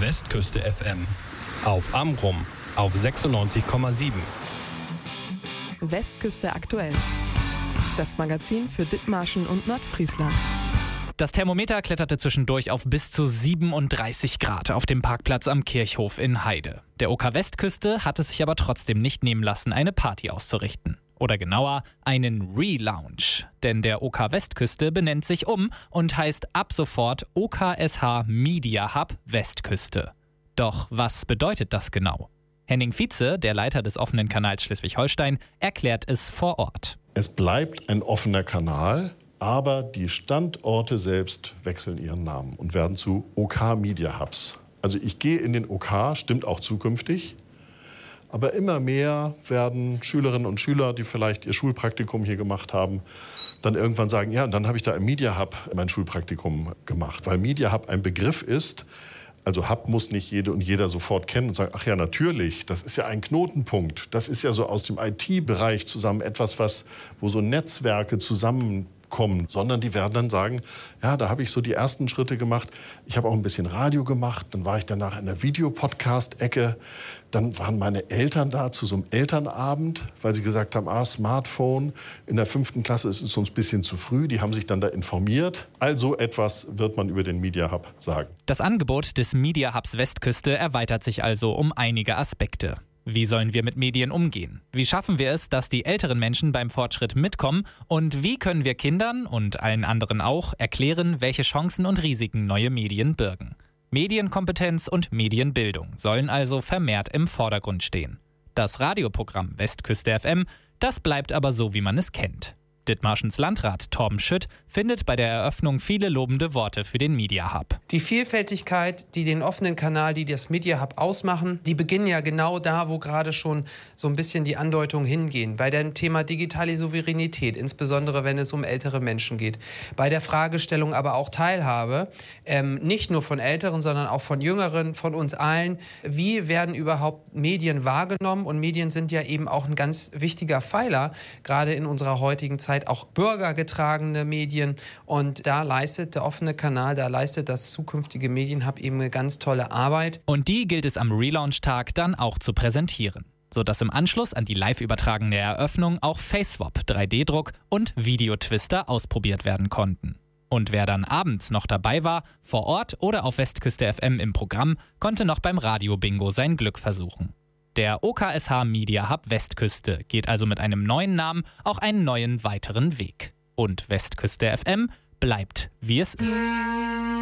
Westküste FM. Auf Amrum auf 96,7. Westküste aktuell. Das Magazin für Dithmarschen und Nordfriesland. Das Thermometer kletterte zwischendurch auf bis zu 37 Grad auf dem Parkplatz am Kirchhof in Heide. Der OK Westküste hat es sich aber trotzdem nicht nehmen lassen, eine Party auszurichten. Oder genauer, einen Relaunch. Denn der OK Westküste benennt sich um und heißt ab sofort OKSH Media Hub Westküste. Doch was bedeutet das genau? Henning Vietze, der Leiter des offenen Kanals Schleswig-Holstein, erklärt es vor Ort. Es bleibt ein offener Kanal, aber die Standorte selbst wechseln ihren Namen und werden zu OK Media Hubs. Also ich gehe in den OK, stimmt auch zukünftig. Aber immer mehr werden Schülerinnen und Schüler, die vielleicht ihr Schulpraktikum hier gemacht haben, dann irgendwann sagen, ja, und dann habe ich da im Media Hub mein Schulpraktikum gemacht. Weil Media Hub ein Begriff ist, also Hub muss nicht jede und jeder sofort kennen und sagen, ach ja, natürlich, das ist ja ein Knotenpunkt. Das ist ja so aus dem IT-Bereich zusammen etwas, wo so Netzwerke zusammenkommen, sondern die werden dann sagen, ja, da habe ich so die ersten Schritte gemacht. Ich habe auch ein bisschen Radio gemacht, dann war ich danach in der Videopodcast-Ecke. Dann waren meine Eltern da zu so einem Elternabend, weil sie gesagt haben, Smartphone, in der 5. Klasse ist es uns ein bisschen zu früh. Die haben sich dann da informiert. Also etwas wird man über den Media Hub sagen. Das Angebot des Media Hubs Westküste erweitert sich also um einige Aspekte. Wie sollen wir mit Medien umgehen? Wie schaffen wir es, dass die älteren Menschen beim Fortschritt mitkommen? Und wie können wir Kindern und allen anderen auch erklären, welche Chancen und Risiken neue Medien birgen? Medienkompetenz und Medienbildung sollen also vermehrt im Vordergrund stehen. Das Radioprogramm Westküste FM, das bleibt aber so, wie man es kennt. Dithmarschens Landrat Torben Schütt findet bei der Eröffnung viele lobende Worte für den Media Hub. Die Vielfältigkeit, die den offenen Kanal, die das Media Hub ausmachen, die beginnen ja genau da, wo gerade schon so ein bisschen die Andeutungen hingehen. Bei dem Thema digitale Souveränität, insbesondere wenn es um ältere Menschen geht. Bei der Fragestellung aber auch Teilhabe, nicht nur von Älteren, sondern auch von Jüngeren, von uns allen. Wie werden überhaupt Medien wahrgenommen? Und Medien sind ja eben auch ein ganz wichtiger Pfeiler, gerade in unserer heutigen Zeit. Auch bürgergetragene Medien, und da leistet der offene Kanal, da leistet das zukünftige Medienhub eben eine ganz tolle Arbeit. Und die gilt es am Relaunch-Tag dann auch zu präsentieren, sodass im Anschluss an die live übertragene Eröffnung auch FaceSwap, 3D-Druck und Videotwister ausprobiert werden konnten. Und wer dann abends noch dabei war, vor Ort oder auf Westküste FM im Programm, konnte noch beim Radio-Bingo sein Glück versuchen. Der OKSH Media Hub Westküste geht also mit einem neuen Namen auch einen neuen weiteren Weg. Und Westküste FM bleibt, wie es ist.